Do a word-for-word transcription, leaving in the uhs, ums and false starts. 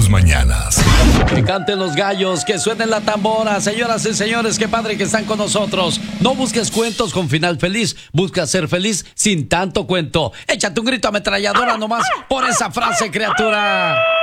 tus mañanas. Que canten los gallos, que suenen la tambora. Señoras y señores, qué padre que están con nosotros. No busques cuentos con final feliz, busca ser feliz sin tanto cuento. Échate un grito ametralladora nomás por esa frase, criatura.